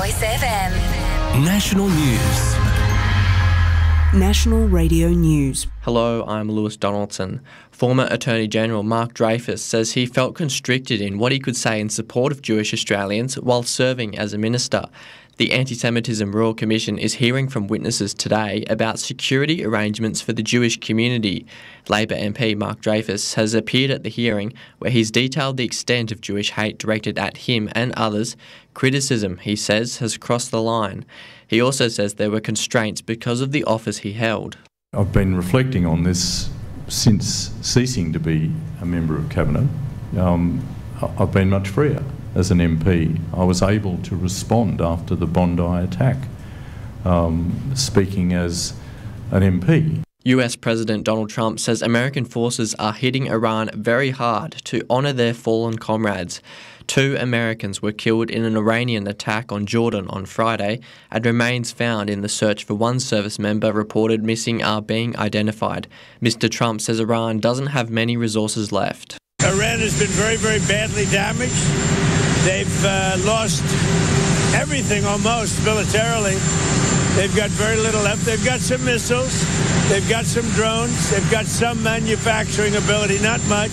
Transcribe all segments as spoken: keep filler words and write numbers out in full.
Voice F M. National News. National Radio News. Hello, I'm Lewis Donaldson. Former Attorney General Mark Dreyfus says he felt constricted in what he could say in support of Jewish Australians while serving as a minister. The Anti-Semitism Royal Commission is hearing from witnesses today about security arrangements for the Jewish community. Labor M P Mark Dreyfus has appeared at the hearing where he's detailed the extent of Jewish hate directed at him and others. Criticism, he says, has crossed the line. He also says there were constraints because of the office he held. I've been reflecting on this since ceasing to be a member of Cabinet. Um, I've been much freer as an M P. I was able to respond after the Bondi attack, um, speaking as an M P. U S President Donald Trump says American forces are hitting Iran very hard to honour their fallen comrades. Two Americans were killed in an Iranian attack on Jordan on Friday, and remains found in the search for one service member reported missing are being identified. Mister Trump says Iran doesn't have many resources left. Iran has been very, very badly damaged. They've uh, lost everything almost militarily. They've got very little left. They've got some missiles. They've got some drones. They've got some manufacturing ability, not much.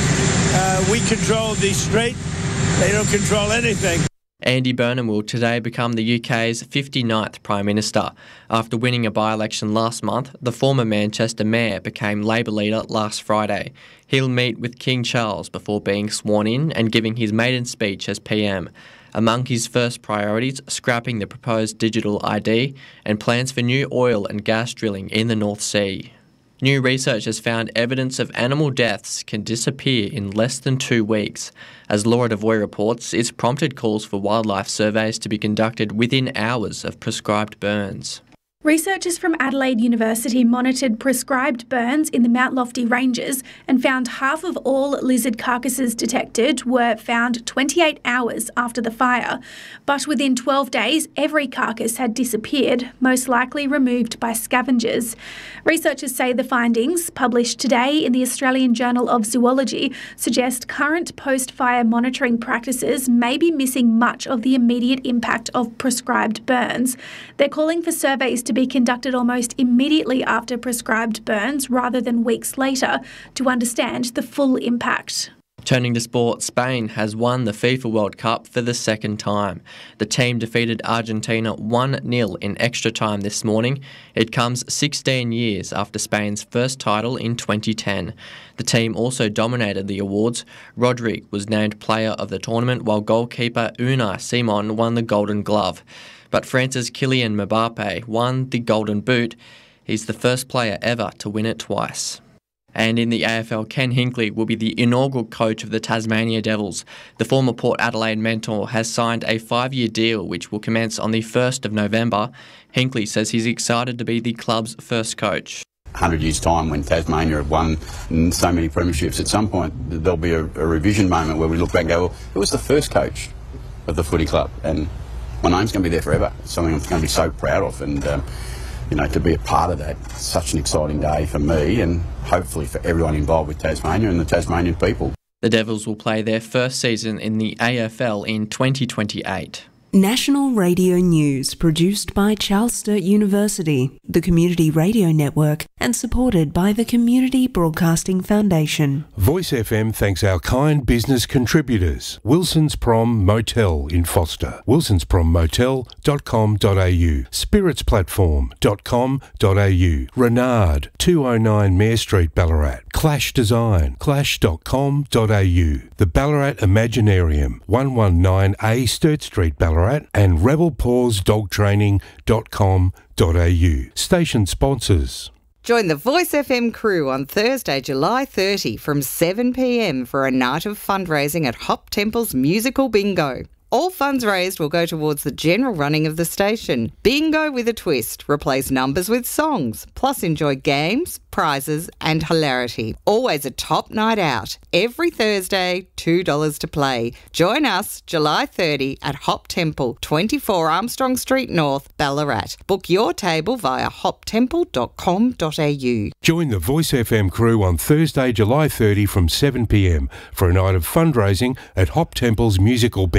Uh, we control the Strait. They don't control anything. Andy Burnham will today become the U K's fifty-ninth Prime Minister. After winning a by-election last month, the former Manchester Mayor became Labor leader last Friday. He'll meet with King Charles before being sworn in and giving his maiden speech as P M. Among his first priorities, scrapping the proposed digital I D and plans for new oil and gas drilling in the North Sea. New research has found evidence of animal deaths can disappear in less than two weeks. As Laura Devoy reports, it's prompted calls for wildlife surveys to be conducted within hours of prescribed burns. Researchers from Adelaide University monitored prescribed burns in the Mount Lofty Ranges and found half of all lizard carcasses detected were found twenty-eight hours after the fire. But within twelve days, every carcass had disappeared, most likely removed by scavengers. Researchers say the findings, published today in the Australian Journal of Zoology, suggest current post-fire monitoring practices may be missing much of the immediate impact of prescribed burns. They're calling for surveys to be conducted almost immediately after prescribed burns rather than weeks later to understand the full impact. Turning to sport, Spain has won the FIFA World Cup for the second time. The team defeated Argentina one nil in extra time this morning. It comes sixteen years after Spain's first title in twenty ten. The team also dominated the awards. Rodri was named player of the tournament, while goalkeeper Unai Simon won the Golden Glove. But France's Kylian Mbappe won the Golden Boot. He's the first player ever to win it twice. And in the A F L, Ken Hinkley will be the inaugural coach of the Tasmania Devils. The former Port Adelaide mentor has signed a five-year deal which will commence on the first of November. Hinkley says he's excited to be the club's first coach. one hundred years' time, when Tasmania have won so many premierships, at some point there'll be a, a revision moment where we look back and go, well, who was the first coach of the footy club? And my name's going to be there forever. It's something I'm going to be so proud of, and um, you know, to be a part of that, it's such an exciting day for me and hopefully for everyone involved with Tasmania and the Tasmanian people. The Devils will play their first season in the A F L in twenty twenty-eight. National Radio News, produced by Charles Sturt University, the Community Radio Network, and supported by the Community Broadcasting Foundation. Voice F M thanks our kind business contributors. Wilson's Prom Motel in Foster. wilsons prom motel dot com dot a u. spirits platform dot com dot a u. Renard, two oh nine Mayor Street, Ballarat. Clash Design, clash dot com dot a u. The Ballarat Imaginarium, one nineteen A Sturt Street, Ballarat. And rebel paws dog training dot com dot a u. Station sponsors. Join the Voice F M crew on Thursday, July thirtieth from seven p m for a night of fundraising at Hop Temple's Musical Bingo. All funds raised will go towards the general running of the station. Bingo with a twist. Replace numbers with songs. Plus enjoy games, prizes and hilarity. Always a top night out. Every Thursday, two dollars to play. Join us July thirtieth at Hop Temple, twenty-four Armstrong Street North, Ballarat. Book your table via hop temple dot com dot a u. Join the Voice F M crew on Thursday, July thirtieth from seven p m for a night of fundraising at Hop Temple's Musical Bingo.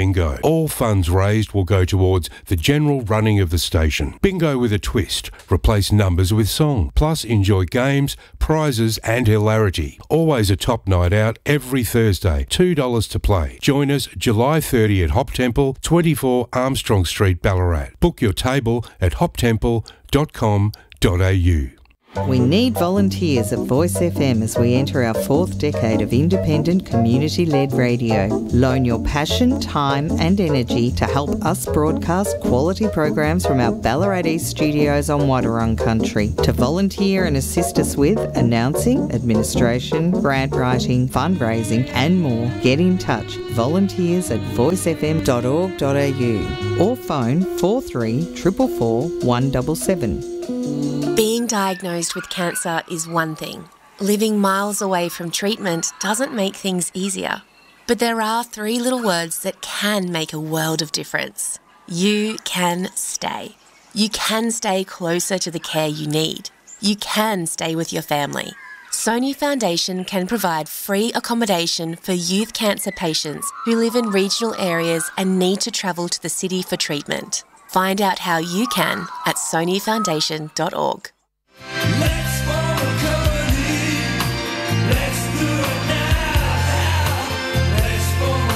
All funds raised will go towards the general running of the station. Bingo with a twist. Replace numbers with song. Plus enjoy games, prizes and hilarity. Always a top night out every Thursday. two dollars to play. Join us July thirtieth at Hop Temple, twenty-four Armstrong Street, Ballarat. Book your table at hop temple dot com dot a u. We need volunteers at Voice F M as we enter our fourth decade of independent community-led radio. Loan your passion, time and energy to help us broadcast quality programs from our Ballarat East studios on Wadawurrung country. To volunteer and assist us with announcing, administration, grant writing, fundraising and more, get in touch. Volunteers at voice f m dot org dot a u or phone four three four four four, one seven seven. Being diagnosed with cancer is one thing. Living miles away from treatment doesn't make things easier. But there are three little words that can make a world of difference. You can stay. You can stay closer to the care you need. You can stay with your family. Sony Foundation can provide free accommodation for youth cancer patients who live in regional areas and need to travel to the city for treatment. Find out how you can at sony foundation dot org. Let's form a company. Let's do it now. Let's form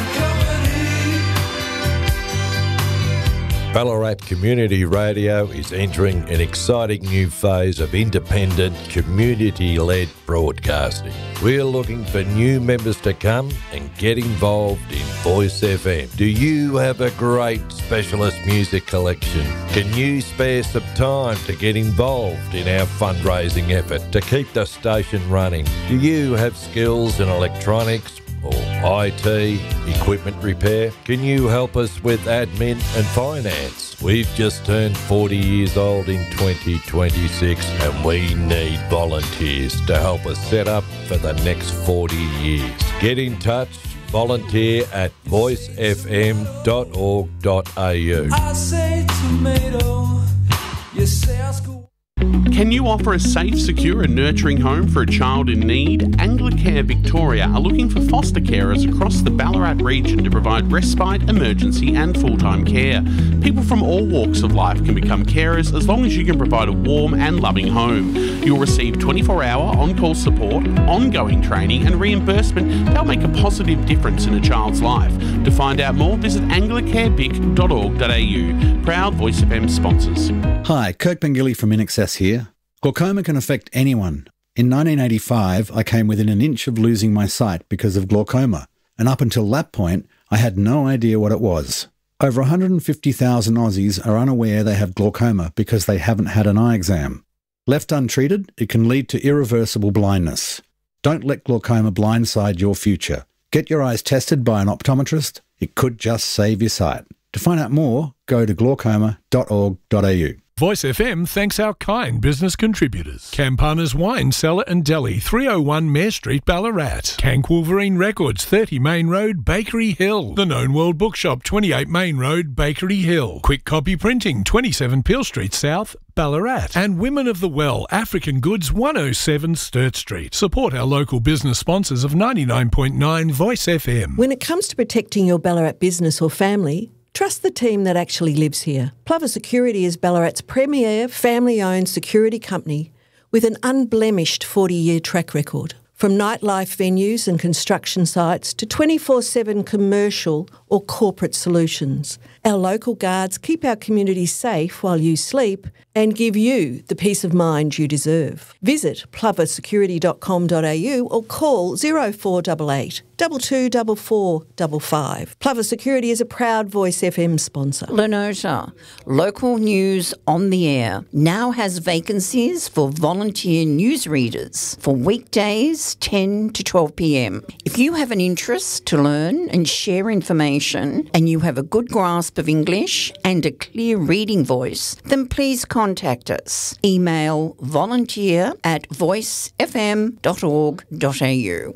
a company. Ballarat Community Radio is entering an exciting new phase of independent, community-led broadcasting. We're looking for new members to come and get involved in Voice F M. Do you have a great specialist music collection? Can you spare some time to get involved in our fundraising effort to keep the station running? Do you have skills in electronics or I T, equipment repair? Can you help us with admin and finance? We've just turned forty years old in twenty twenty-six and we need volunteers to help us set up for the next forty years. Get in touch, volunteer at voice f m dot org dot a u. I say tomato, you say I school. Can you offer a safe, secure and nurturing home for a child in need? Anglicare Victoria are looking for foster carers across the Ballarat region to provide respite, emergency and full-time care. People from all walks of life can become carers as long as you can provide a warm and loving home. You'll receive twenty-four hour on-call support, ongoing training and reimbursement that'll make a positive difference in a child's life. To find out more, visit anglicare vic dot org dot a u. Proud Voice F M sponsors. Hi, Kirk Bengilly from InAccess here. Glaucoma can affect anyone. In nineteen eighty-five, I came within an inch of losing my sight because of glaucoma, and up until that point, I had no idea what it was. Over one hundred fifty thousand Aussies are unaware they have glaucoma because they haven't had an eye exam. Left untreated, it can lead to irreversible blindness. Don't let glaucoma blindside your future. Get your eyes tested by an optometrist. It could just save your sight. To find out more, go to glaucoma dot org dot a u. Voice F M thanks our kind business contributors. Campana's Wine Cellar and Deli, three oh one Mare Street, Ballarat. Cank Wolverine Records, thirty Main Road, Bakery Hill. The Known World Bookshop, twenty-eight Main Road, Bakery Hill. Quick Copy Printing, twenty-seven Peel Street South, Ballarat. And Women of the Well, African Goods, one oh seven Sturt Street. Support our local business sponsors of ninety-nine point nine Voice F M. When it comes to protecting your Ballarat business or family, trust the team that actually lives here. Plover Security is Ballarat's premier family-owned security company with an unblemished forty-year track record. From nightlife venues and construction sites to twenty-four seven commercial or corporate solutions, our local guards keep our community safe while you sleep and give you the peace of mind you deserve. Visit plover security dot com dot a u or call zero four eight eight, two two four four five five. Plover Security is a proud Voice F M sponsor. Lenota, local news on the air, now has vacancies for volunteer newsreaders for weekdays ten to twelve p m. If you have an interest to learn and share information and you have a good grasp of English and a clear reading voice, then please contact us. Email volunteer at voice f m dot org dot a u.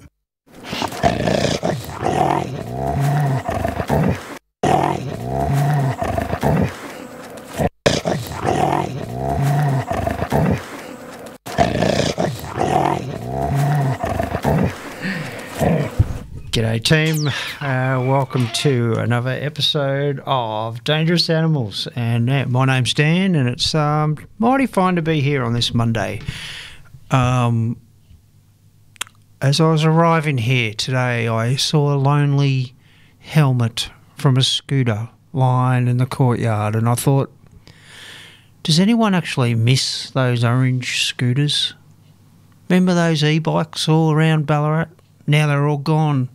G'day G'day team, uh, welcome to another episode of Dangerous Animals, and uh, my name's Dan, and it's um, mighty fine to be here on this Monday. Um, as I was arriving here today, I saw a lonely helmet from a scooter lying in the courtyard, and I thought, does anyone actually miss those orange scooters? Remember those e-bikes all around Ballarat? Now they're all gone.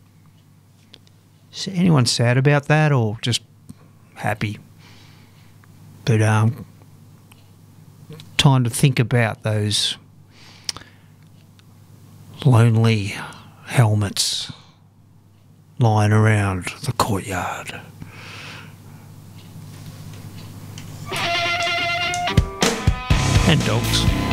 Is anyone sad about that or just happy? But um, time to think about those lonely helmets lying around the courtyard. And dogs.